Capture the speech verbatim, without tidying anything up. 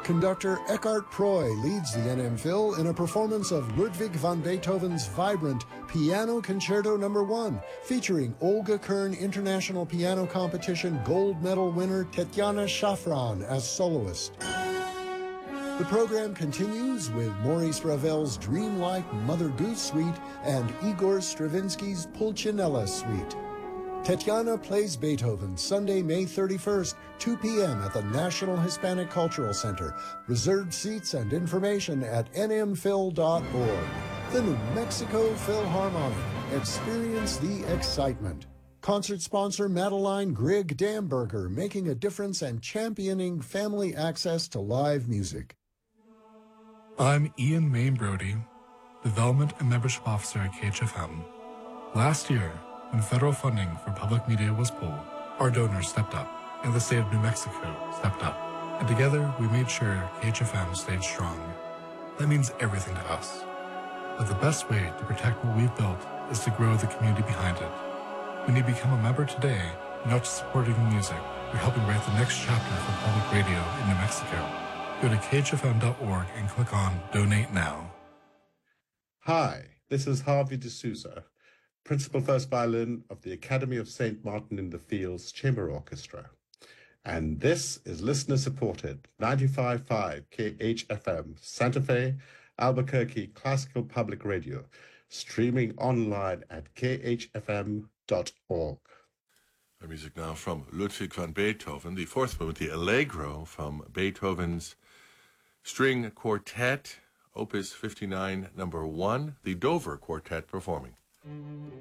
Conductor Eckhart Proy leads the N M Phil in a performance of Ludwig van Beethoven's vibrant Piano Concerto Number One, featuring Olga Kern International Piano Competition gold medal winner Tetiana Shafran as soloist. The program continues with Maurice Ravel's dreamlike Mother Goose Suite and Igor Stravinsky's Pulcinella Suite. Tetiana plays Beethoven Sunday, May thirty-first, two p.m. at the National Hispanic Cultural Center. Reserved seats and information at n m phil dot org. The New Mexico Philharmonic. Experience the excitement. Concert sponsor Madeline Grigg Damberger, making a difference and championing family access to live music. I'm Ian Main Brody, Development and Membership Officer at K H F M. Last year, when federal funding for public media was pulled, our donors stepped up, and the state of New Mexico stepped up. And together, we made sure K H F M stayed strong. That means everything to us. But the best way to protect what we've built is to grow the community behind it. When you become a member today, you're not just supporting the music, you're helping write the next chapter for public radio in New Mexico. Go to k h f m dot org and click on Donate Now. Hi, this is Harvey D'Souza, Principal First Violin of the Academy of Saint Martin in the Fields Chamber Orchestra. And this is listener-supported ninety-five point five K H F M, Santa Fe, Albuquerque Classical Public Radio, streaming online at k h f m dot org. Our music now from Ludwig van Beethoven, the fourth movement, the Allegro from Beethoven's String Quartet, Opus fifty-nine, number one, the Dover Quartet performing.